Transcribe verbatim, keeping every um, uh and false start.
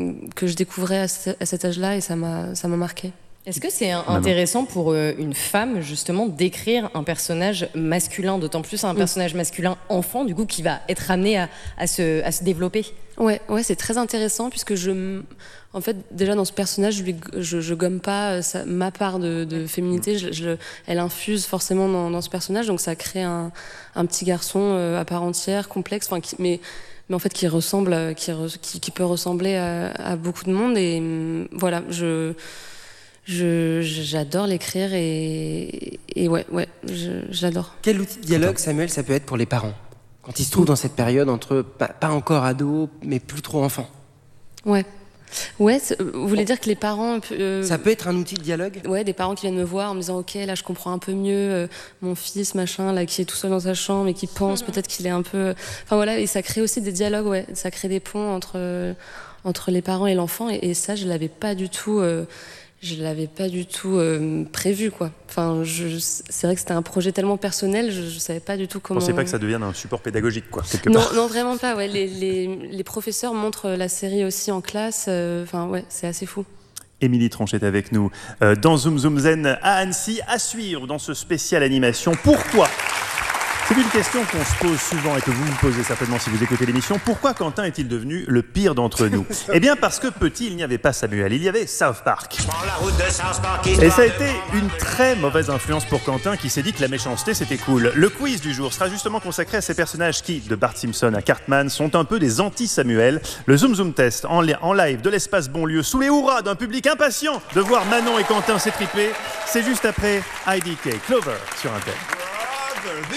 que je découvrais à, ce, à cet âge-là et ça m'a, ça m'a marqué. Est-ce que c'est intéressant pour une femme, justement, d'écrire un personnage masculin, d'autant plus un personnage masculin enfant, du coup, qui va être amené à, à, se, à se développer? Ouais, ouais, c'est très intéressant, puisque je... En fait, déjà, dans ce personnage, je, lui, je, je gomme pas ça, ma part de, de féminité. Je, je, elle infuse forcément dans, dans ce personnage, donc ça crée un, un petit garçon euh, à part entière, complexe, enfin, qui, mais... mais en fait qui ressemble, qui, qui, qui peut ressembler à, à beaucoup de monde. Et voilà, je... Je, j'adore l'écrire et, et ouais, ouais, je, je l'adore. Quel outil de dialogue, Samuel, ça peut être pour les parents quand ils se trouvent dans cette période entre pas, pas encore ados, mais plus trop enfants? Ouais. Ouais, vous voulez dire que les parents... Euh, ça peut être un outil de dialogue? Ouais, des parents qui viennent me voir en me disant « Ok, là, je comprends un peu mieux euh, mon fils, machin, là, qui est tout seul dans sa chambre et qui pense peut-être qu'il est un peu... » Enfin voilà, et ça crée aussi des dialogues, ouais. Ça crée des ponts entre, euh, entre les parents et l'enfant. Et, et ça, je l'avais pas du tout... Euh, je l'avais pas du tout euh, prévu, quoi. Enfin, je, c'est vrai que c'était un projet tellement personnel, je, je savais pas du tout comment... Vous pensez pas que ça devienne un support pédagogique, quoi, quelque non, part? Non, vraiment pas, ouais. Les, les, les professeurs montrent la série aussi en classe. Euh, enfin, ouais, c'est assez fou. Émilie Tronche est avec nous euh, dans Zoom Zoom Zen à Annecy, à suivre dans ce spécial animation. Pourquoi? C'est une question qu'on se pose souvent et que vous me posez certainement si vous écoutez l'émission. Pourquoi Quentin est-il devenu le pire d'entre nous? Eh bien parce que petit, il n'y avait pas Samuel, il y avait South Park. Et ça a été une très mauvaise influence pour Quentin qui s'est dit que la méchanceté c'était cool. Le quiz du jour sera justement consacré à ces personnages qui, de Bart Simpson à Cartman, sont un peu des anti-Samuel. Le Zoom Zoom Test en, li- en live de l'espace Bonlieu sous les hurrahs d'un public impatient de voir Manon et Quentin s'étriper. C'est juste après I D K, Clover sur Intel.